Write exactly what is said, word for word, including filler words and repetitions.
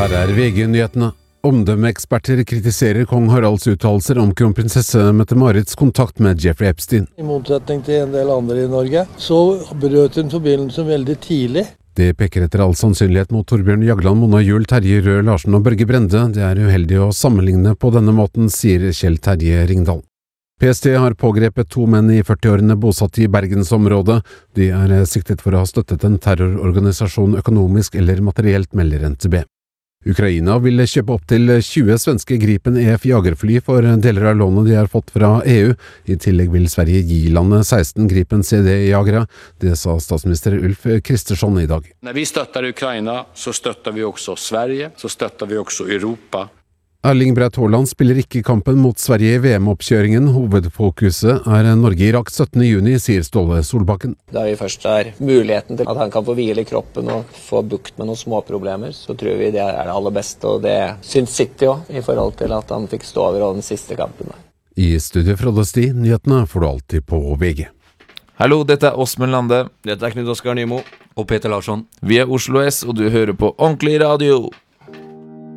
Her er V G-nyhetene. Omdømmeeksperter kritiserer kong Haralds uttalelser om kronprinsesse Mette-Marits kontakt med Jeffrey Epstein. I motsetning til en del andre i Norge, så brøt hun forbindelsen veldig tidlig. Det peker etter all sannsynlighet mot Torbjørn Jagland, Mona Juel, Terje Røe Larsen og Børge Brende. Det er uheldig å sammenligne på denne måten, sier Kjell Terje Ringdal. P S T har pågrepet to menn i førtiårene bosatt i Bergensområdet. De er siktet for å ha støttet en terrororganisasjon økonomisk eller materielt, melder N T B. Ukraina vil kjøpe opp til tjue svenske Gripen E F jagerfly for deler av lånet de har fått fra E U. I tillegg vil Sverige gi landet seksten Gripen C D-jagere. Det sa statsminister Ulf Kristersson i dag. Når vi støtter Ukraina, så støtter vi også Sverige, så støtter vi også Europa. Erling Braut Haaland spiller ikke kampen mot Sverige i V M-oppkjøringen. Hovedfokuset er Norge-Irak syttende juni, sier Ståle Solbakken. Da vi først har muligheten til at han kan få hvile i kroppen og få bukt med noen småproblemer, så tror vi det er det aller beste, og det syns City også, i forhold til at han fikk stå over den siste kampen. I studio Frode Sti, nyhetene får du alltid på V G. Hallo, dette er Åsmund Lande. Dette er Knut Oskar Nymo. Og Peter Larsson. Vi er Oslo S, og du hører på Ordentlig Radio.